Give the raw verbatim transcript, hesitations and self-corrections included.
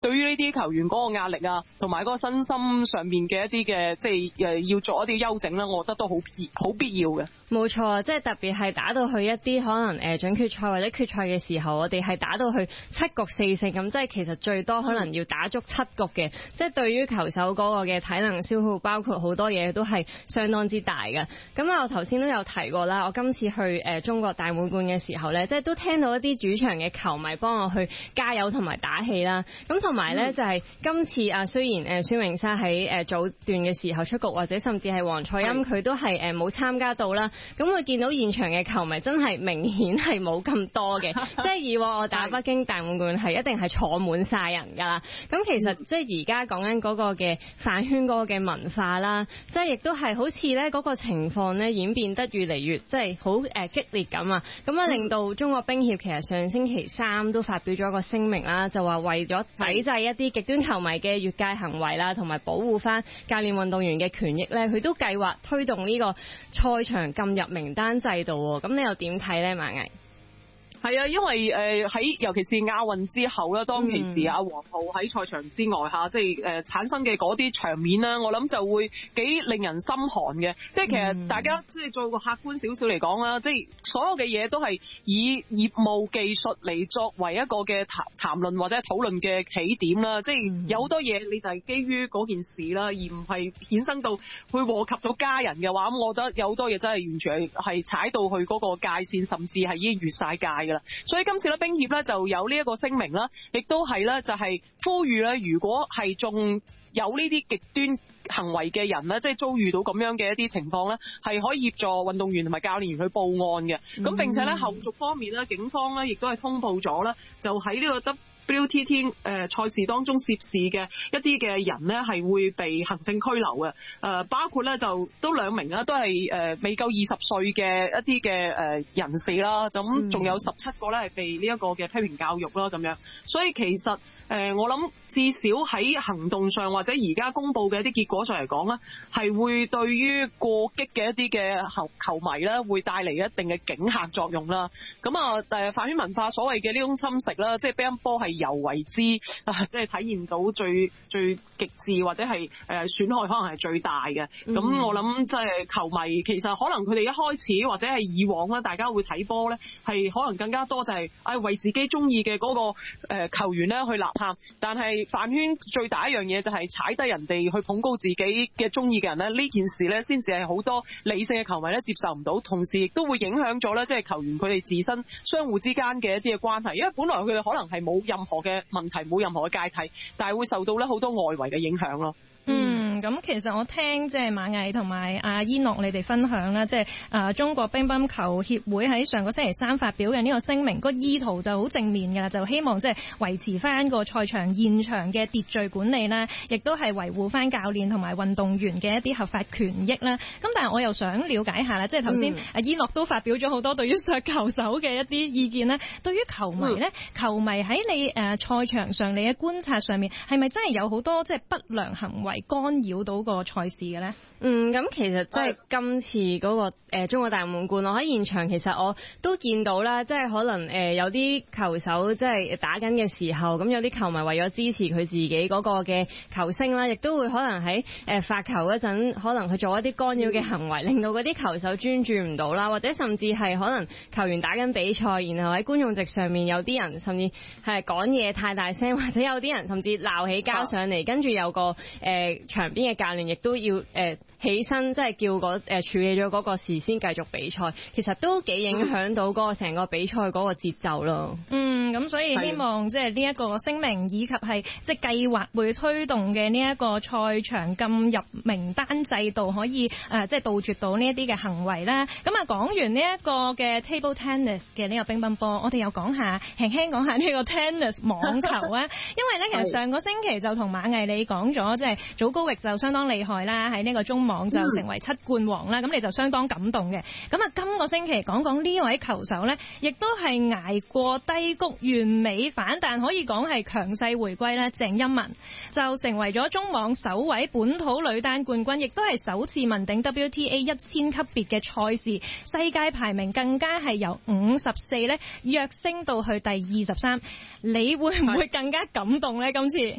對於呢啲球員嗰個壓力啊，同埋嗰個身心上面嘅一啲嘅即係誒要做一啲休整啦，我覺得都好必好必要嘅。 冇錯，即係特別係打到去一啲可能誒準決賽或者決賽嘅時候，我哋係打到去七局四勝咁，即係其實最多可能要打足七局嘅，即係對於球手嗰個嘅體能消耗，包括好多嘢都係相當之大嘅。咁我頭先都有提過啦，我今次去誒中國大滿貫嘅時候呢，即係都聽到一啲主場嘅球迷幫我去加油同埋打氣啦。咁同埋呢，就係今次啊，雖然誒孫穎莎喺誒早段嘅時候出局，或者甚至係黃賽音佢都係誒冇參加到啦。咁我見到現場嘅球迷真係明顯係冇咁多嘅，即係以往我打北京大滿貫係一定係坐滿晒人㗎啦。咁其實即係而家講緊嗰個嘅飯圈嗰個嘅文化啦，即係亦都係好似咧嗰個情況咧演變得越嚟越即係好誒激烈咁啊！咁啊令到中國冰協其實上星期三都發表咗一個聲明啦，就話為咗抵制一啲極端球迷嘅越界行為啦，同埋保護翻教練運動員嘅權益咧，佢都計劃推動呢個賽場禁入名單制度喎。咁你又點睇咧，馬毅？ 係啊，因為誒喺、呃、尤其是亞運之後咧，當其時阿黃浩喺賽場之外嚇，即係誒產生嘅嗰啲場面啦，我諗就會幾令人心寒嘅。即係其實大家即係做個客觀少少嚟講啦，即係所有嘅嘢都係以業務技術嚟作為一個嘅談談論或者討論嘅起點啦。即係有好多嘢你就係基於嗰件事啦，而唔係衍生到會禍及到家人嘅話，咁我覺得有好多嘢真係完全係係踩到去嗰個界線，甚至係已經越晒界。所以今次咧，冰協咧就有呢一個聲明啦，亦都係咧就係呼籲咧，如果係仲有呢啲極端行為嘅人咧，即係遭遇到咁樣嘅一啲情況咧，係可以協助運動員同埋教練員去報案嘅。咁、嗯、並且咧後續方面咧，警方咧亦都係通報咗啦，就喺呢個 W T T 誒賽事當中涉事嘅一啲嘅人咧，係會被行政拘留嘅。誒包括咧就都兩名啦，都係誒未夠二十歲嘅一啲嘅誒人士啦。咁仲有十七個咧係被呢一個嘅批評教育啦咁樣。所以其實誒我諗至少喺行動上或者而家公佈嘅一啲結果上嚟講咧，係會對於過激嘅一啲嘅球球迷咧，會帶嚟一定嘅警嚇作用啦。咁啊誒飯圈文化所謂嘅呢種侵蝕啦，即係乒乓波係由為之啊，即係體現到最最極致或者係誒損害可能係最大嘅。咁、嗯、我諗即係球迷其實可能佢哋一開始或者係以往咧，大家會睇波咧係可能更加多就係誒為自己中意嘅嗰個誒球員咧去吶喊，但係飯圈最大一樣嘢就係踩低人哋去捧高自己嘅中意嘅人咧，呢件事咧先至係好多理性嘅球迷咧接受唔到，同時亦都會影響咗咧即係球員佢哋自身相互之間嘅一啲嘅關係，因為本來佢哋可能係冇任何嘅問題，冇任何嘅芥蒂，但係會受到咧好多外圍嘅影響咯。 嗯，咁其實我聽即係馬毅同埋阿伊諾你哋分享啦，即係誒中國乒乓球協會喺上個星期三發表嘅呢個聲明，個意圖就好正面㗎，就希望即係維持翻個賽場現場嘅秩序管理啦，亦都係維護翻教練同埋運動員嘅一啲合法權益啦。咁但係我又想了解下啦，即係頭先阿伊諾都發表咗好多對於削球手嘅一啲意見咧，對於球迷咧，球迷喺你誒賽場上你嘅觀察上面，係咪真係有好多即係不良行為干擾到個賽事嘅咧？嗯，咁其實即係今次嗰個誒中國大滿貫，我喺現場其實我都見到啦，即係可能誒有啲球手即係打緊嘅時候，咁有啲球迷為咗支持佢自己嗰個嘅球星啦，亦都會可能喺誒發球嗰陣，可能去做一啲干擾嘅行為，令到嗰啲球手專注唔到啦，或者甚至係可能球員打緊比賽，然後喺觀眾席上面有啲人甚至係講嘢太大聲，或者有啲人甚至鬧起交上嚟，跟住有個誒。呃場邊嘅教練亦都要誒、呃、起身，即係叫嗰誒、呃、處理咗嗰個事先繼續比賽，其實都幾影響到嗰個成個比賽嗰個節奏咯。嗯，咁所以希望即係呢一個聲明以及係即係計劃會推動嘅呢一個賽場禁入名單制度，可以誒、呃、即係杜絕到呢一啲嘅行為啦。咁啊講完呢一個嘅 table tennis 嘅呢個乒乓波，我哋又講下輕輕講下呢個 tennis 網球啊，因為咧其實上個星期就同馬毅你講咗，即係祖高域就相當厲害啦，喺呢個中網就成為七冠王啦，咁、嗯、你就相當感動嘅。咁啊，今個星期講講呢位球手呢，亦都係捱過低谷，完美反彈，可以講係強勢回歸啦。鄭欽文就成為咗中網首位本土女單冠軍，亦都係首次問鼎 W T A 一千級別嘅賽事，世界排名更加係由五十四呢躍升到去第二十三。你會唔會更加感動呢？今次？